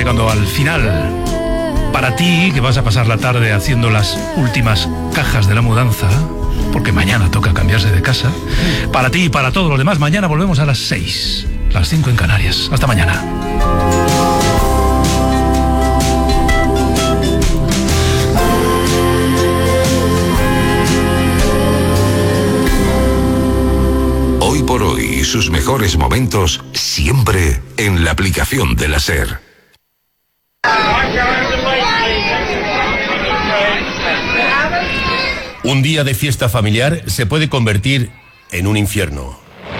llegando al final. Para ti, que vas a pasar la tarde haciendo las últimas cajas de la mudanza, porque mañana toca cambiarse de casa. Para ti y para todos los demás, mañana volvemos a las 6, las 5 en Canarias. Hasta mañana. Hoy por hoy, sus mejores momentos siempre en la aplicación de la SER. Un día de fiesta familiar se puede convertir en un infierno.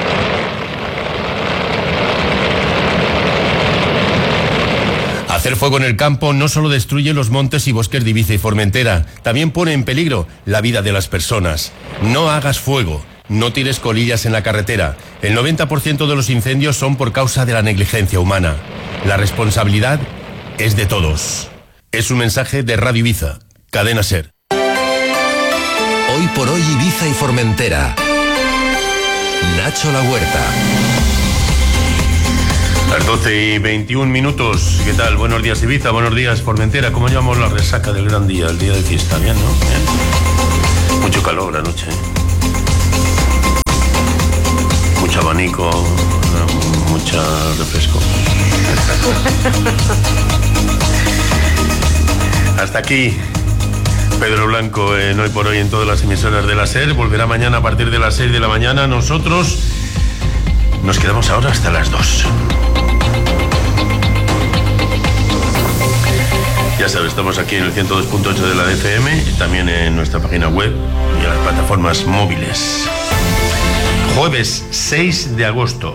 Hacer fuego en el campo no solo destruye los montes y bosques de Ibiza y Formentera, también pone en peligro la vida de las personas. No hagas fuego. No tires colillas en la carretera. El 90% de los incendios son por causa de la negligencia humana. La responsabilidad es de todos. Es un mensaje de Radio Ibiza, Cadena SER. Hoy por hoy Ibiza y Formentera. Nacho La Huerta. Las 12:21. ¿Qué tal? Buenos días Ibiza, buenos días Formentera. ¿Cómo llevamos la resaca del gran día, el día de fiesta? Bien, ¿no? Bien. Mucho calor anoche. Mucho abanico, mucho refresco. Hasta aquí Pedro Blanco en Hoy por Hoy en todas las emisoras de la SER. Volverá mañana a partir de las 6 de la mañana. Nosotros nos quedamos ahora hasta las 2. Ya sabes, estamos aquí en el 102.8 de la FM y también en nuestra página web y en las plataformas móviles. Jueves 6 de agosto.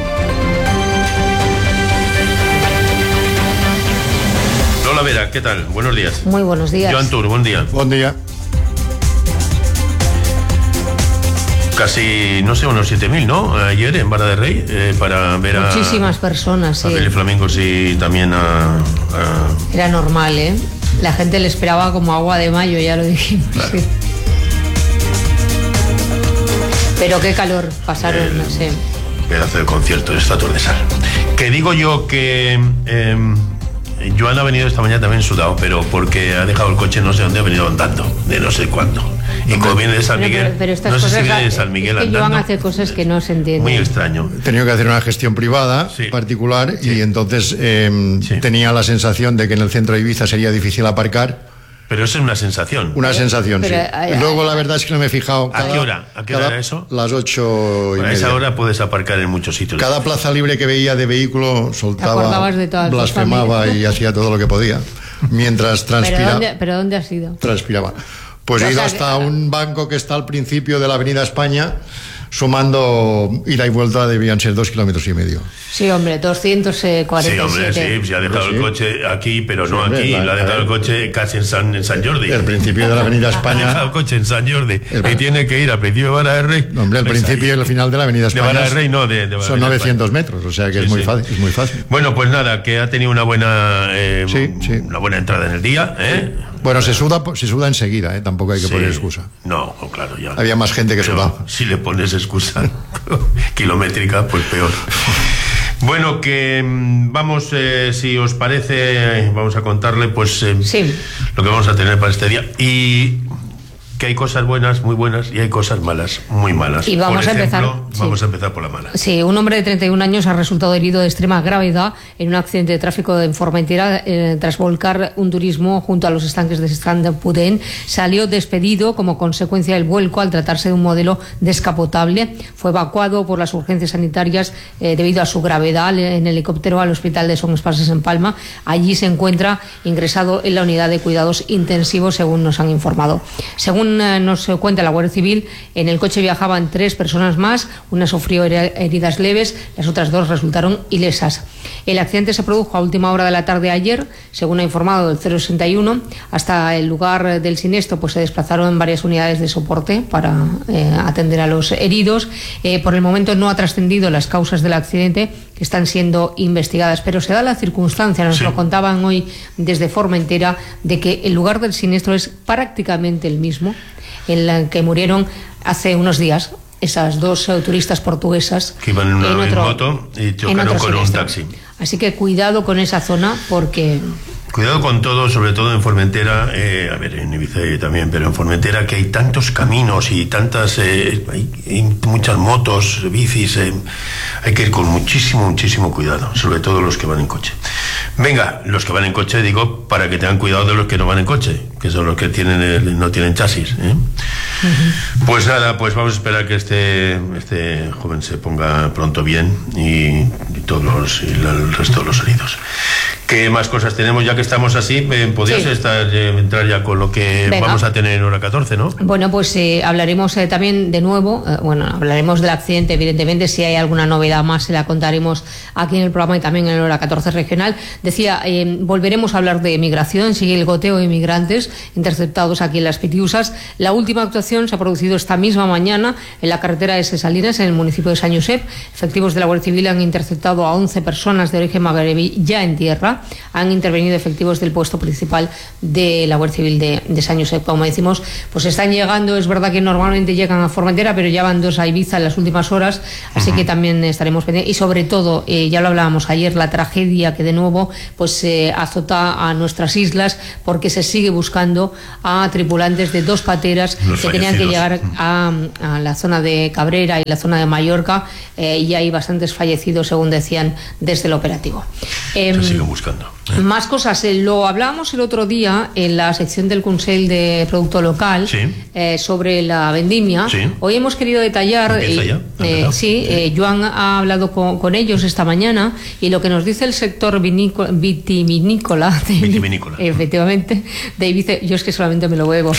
Lola Vera, ¿qué tal? Buenos días. Muy buenos días. Joan Tur, buen día. Buen día. Casi, no sé, unos 7.000, ¿no? Ayer en Vara de Rey, para ver a... Muchísimas personas, sí. A Felipe Flamencos y también a... Era normal, ¿eh? La gente le esperaba como agua de mayo, ya lo dijimos. Claro. Sí. Pero qué calor pasaron, no sé. Pedazo de concierto de Estatuas de Sal. Que digo yo que Joan ha venido esta mañana también sudado, pero porque ha dejado el coche no sé dónde, ha venido andando, de no sé cuándo. Y como viene de San Miguel, pero estas no sé cosas, si viene de San Miguel es que andando. Joan hace cosas que no se entienden. Muy extraño. He tenido que hacer una gestión privada, sí, particular, sí, y entonces sí, tenía la sensación de que en el centro de Ibiza sería difícil aparcar. Pero eso es una sensación. Una sensación, pero, sí. Luego la verdad es que no me he fijado. ¿A qué hora? ¿A qué hora era eso? Las 8:30. A esa hora puedes aparcar en muchos sitios. Cada plaza libre que veía de vehículo soltaba, blasfemaba y hacía todo lo que podía. Mientras transpiraba. ¿Pero dónde has ido? Transpiraba. Pues he ido hasta un banco que está al principio de la Avenida España, sumando ida y vuelta debían ser 2,5 kilómetros. Sí, hombre, 247. Sí, hombre, sí, se ha dejado el coche aquí, pero no hombre, aquí, le ha dejado el coche casi en San Jordi. El principio de la Avenida España. Ha dejado el coche en San Jordi y tiene que ir al principio de Vara de Rey. Hombre, el principio y el final de la Avenida España. De Vara de Rey, no, de Vara son 900 metros, o sea que sí, es muy sí, fácil, es muy fácil. Bueno, pues nada, que ha tenido una buena una buena entrada en el día, ¿eh? Bueno, se suda enseguida, ¿eh? Tampoco hay que poner excusa. No, claro, ya. Había más gente que sudaba. Si le pones excusa kilométrica, pues peor. Bueno, que vamos, si os parece, vamos a contarle pues lo que vamos a tener para este día. Y que hay cosas buenas, muy buenas, y hay cosas malas, muy malas. Y vamos a empezar. Vamos a empezar por la mala. Sí, un hombre de 31 años ha resultado herido de extrema gravedad en un accidente de tráfico en Formentera tras volcar un turismo junto a los estanques de Sant Pudent. Salió despedido como consecuencia del vuelco al tratarse de un modelo descapotable. Fue evacuado por las urgencias sanitarias debido a su gravedad en helicóptero al hospital de Son Espases en Palma. Allí se encuentra ingresado en la unidad de cuidados intensivos, según nos han informado. Según nos cuenta la Guardia Civil, en el coche viajaban 3 personas más, una sufrió heridas leves, las otras 2 resultaron ilesas. El accidente se produjo a última hora de la tarde ayer, según ha informado el 061. Hasta el lugar del siniestro pues se desplazaron varias unidades de soporte para atender a los heridos. Por el momento no ha trascendido las causas del accidente, que están siendo investigadas, pero se da la circunstancia, nos lo contaban hoy desde Formentera, de que el lugar del siniestro es prácticamente el mismo en el que murieron hace unos días esas dos turistas portuguesas que iban en moto y chocaron con un taxi. Así que cuidado con esa zona, porque... Cuidado con todo, sobre todo en Formentera, a ver, en Ibiza también, pero en Formentera, que hay tantos caminos y tantas, hay muchas motos, bicis, hay que ir con muchísimo cuidado, sobre todo los que van en coche. Venga, los que van en coche, digo, para que tengan cuidado de los que no van en coche, que son los que no tienen chasis, ¿eh? Uh-huh. Pues nada, pues vamos a esperar que este joven se ponga pronto bien y el resto de los heridos. ¿Qué más cosas tenemos ya que estamos así? ¿Podrías entrar ya con lo que vamos a tener en hora 14, no? Bueno, pues hablaremos también de nuevo, hablaremos del accidente, evidentemente, si hay alguna novedad más se la contaremos aquí en el programa y también en hora 14 regional. Decía, volveremos a hablar de migración, sigue el goteo de inmigrantes interceptados aquí en las Pitiusas. La última actuación se ha producido esta misma mañana en la carretera de Ses Salines, en el municipio de Sant Josep. Efectivos de la Guardia Civil han interceptado a 11 personas de origen magrebí ya en tierra. Han intervenido efectivos del puesto principal de la Guardia Civil de Sant Josep. Como decimos, pues están llegando, es verdad que normalmente llegan a Formentera, pero ya van 2 a Ibiza en las últimas horas, así que también estaremos pendientes. Y sobre todo, ya lo hablábamos ayer, la tragedia que de nuevo pues azota a nuestras islas, porque se sigue buscando a tripulantes de 2 pateras que tenían que llegar a la zona de Cabrera y la zona de Mallorca, y hay bastantes fallecidos, según decían, desde el operativo. Se sigue buscando. Más cosas, lo hablábamos el otro día en la sección del Consell de Producto Local, sobre la vendimia. Sí. Hoy hemos querido detallar, Joan ha hablado con ellos esta mañana, y lo que nos dice el sector vitivinícola, efectivamente, de Ibiza, yo es que solamente me lo bebo,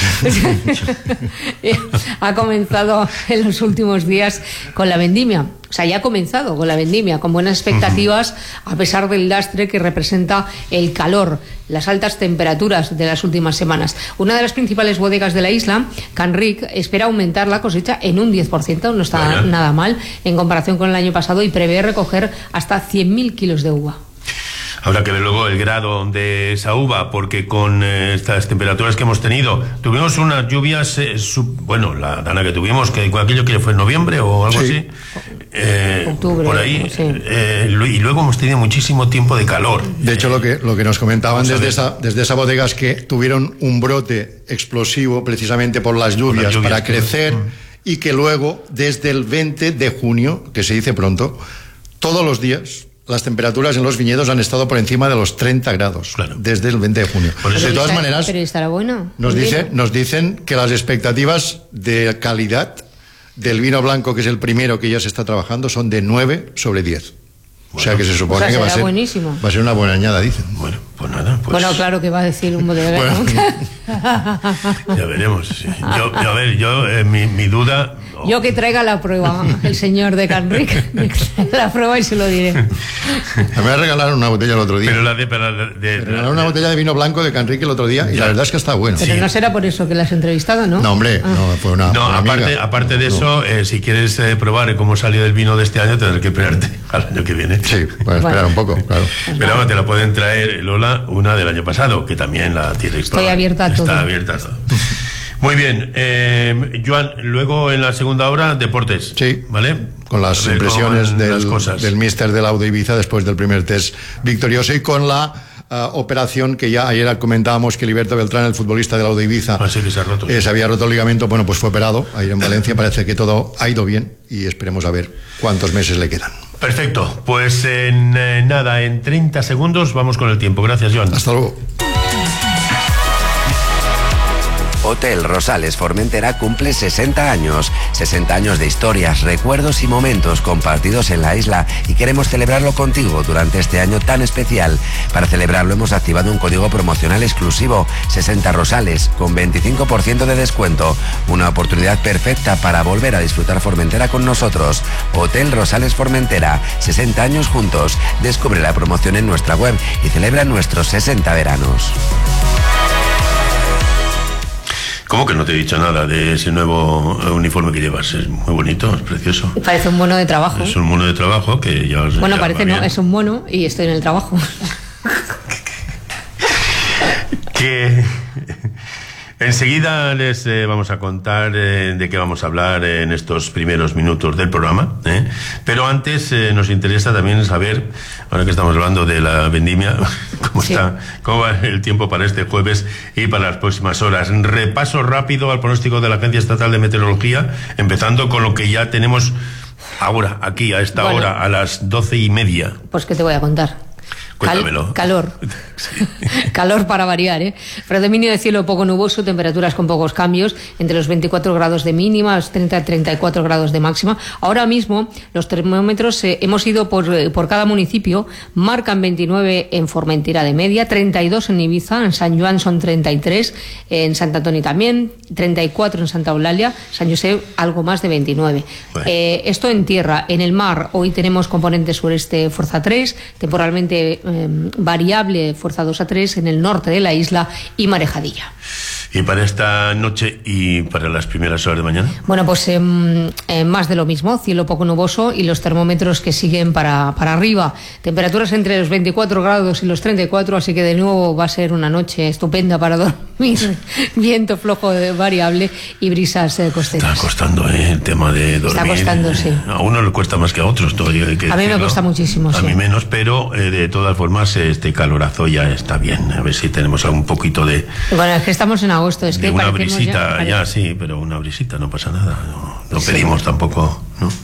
ha comenzado en los últimos días con la vendimia. O sea, ya ha comenzado con la vendimia, con buenas expectativas, a pesar del lastre que representa el calor, las altas temperaturas de las últimas semanas. Una de las principales bodegas de la isla, Canric, espera aumentar la cosecha en un 10%, no está nada mal, en comparación con el año pasado, y prevé recoger hasta 100.000 kilos de uva. Habrá que ver luego el grado de esa uva, porque con estas temperaturas que hemos tenido, tuvimos unas lluvias, la dana que tuvimos, que aquello que fue en noviembre o algo así, octubre, por ahí, y luego hemos tenido muchísimo tiempo de calor. De hecho, lo que nos comentaban desde esa bodega es que tuvieron un brote explosivo precisamente por las lluvias para crecer, y que luego, desde el 20 de junio, que se dice pronto, todos los días las temperaturas en los viñedos han estado por encima de los 30 grados, desde el 20 de junio. De todas maneras, pero estará bueno. Nos dicen que las expectativas de calidad del vino blanco, que es el primero que ya se está trabajando, son de 9 sobre 10. O sea que se supone que va a ser una buena añada, dicen. Bueno, pues nada. Pues... Bueno, claro que va a decir un bodeguero. Ya veremos. Sí. Mi duda... Yo que traiga la prueba, el señor de Canric, la prueba y se lo diré. Me regalaron una botella el otro día. Pero regalaron una botella de vino blanco de Canric el otro día, y la verdad es que está bueno. Pero no será por eso que la has entrevistado, ¿no? No, hombre, no, fue una amiga. Aparte de eso, si quieres probar cómo salió el vino de este año, tendrás que esperarte al año que viene. Sí, puedes esperar un poco, claro. Pero te la pueden traer, Lola, una del año pasado, que también la tienes. Estoy abierta a todo. Está abierta a todo. Muy bien, Joan, luego en la segunda hora, deportes. Sí, ¿vale? Con las impresiones del míster del Audo Ibiza después del primer test victorioso, y con la operación que ya ayer comentábamos, que Liberto Beltrán, el futbolista del Audo Ibiza, se había roto el ligamento. Bueno, pues fue operado ayer en Valencia. Parece que todo ha ido bien, y esperemos a ver cuántos meses le quedan. Perfecto, pues en 30 segundos vamos con el tiempo. Gracias, Joan. Hasta luego. Hotel Rosales Formentera cumple 60 años. 60 años de historias, recuerdos y momentos compartidos en la isla, y queremos celebrarlo contigo durante este año tan especial. Para celebrarlo hemos activado un código promocional exclusivo, 60 Rosales, con 25% de descuento. Una oportunidad perfecta para volver a disfrutar Formentera con nosotros. Hotel Rosales Formentera, 60 años juntos. Descubre la promoción en nuestra web y celebra nuestros 60 veranos. ¿Cómo que no te he dicho nada de ese nuevo uniforme que llevas? Es muy bonito, es precioso. Parece un mono de trabajo. Es un mono de trabajo que ya... Bueno, parece no, es un mono y estoy en el trabajo. Enseguida les vamos a contar de qué vamos a hablar en estos primeros minutos del programa, pero antes nos interesa también saber, ahora que estamos hablando de la vendimia, cómo va el tiempo para este jueves y para las próximas horas. Repaso rápido al pronóstico de la Agencia Estatal de Meteorología, empezando con lo que ya tenemos ahora, aquí, a esta hora, a las 12:30. Pues ¿qué te voy a contar? Cuéntamelo. Calor. Sí. Calor para variar, ¿eh? Predominio de cielo poco nuboso, temperaturas con pocos cambios, entre los 24 grados de mínima, los 30-34 grados de máxima. Ahora mismo los termómetros hemos ido por cada municipio, marcan 29 en Formentera de media, 32 en Ibiza, en San Joan son 33, en Sant Antoni también, 34 en Santa Eulalia, San Josep algo más de 29. Bueno. Esto en tierra. En el mar hoy tenemos componente sureste fuerza 3, temporalmente variable fuerza 2 a 3 en el norte de la isla y marejadilla. ¿Y para esta noche y para las primeras horas de mañana? Bueno, pues más de lo mismo, cielo poco nuboso y los termómetros que siguen para arriba. Temperaturas entre los 24 grados y los 34, así que de nuevo va a ser una noche estupenda para dormir. Viento flojo variable y brisas costeras. Está costando el tema de dormir. Está costando, sí. A uno le cuesta más que a otros todavía. A mí me cuesta muchísimo, sí. A mí menos, pero de todas formas este calorazo ya está bien. A ver si tenemos un poquito de... Bueno, es que estamos en agosto, es que una brisita, ya sí, pero una brisita no pasa nada. No pedimos tampoco, ¿no?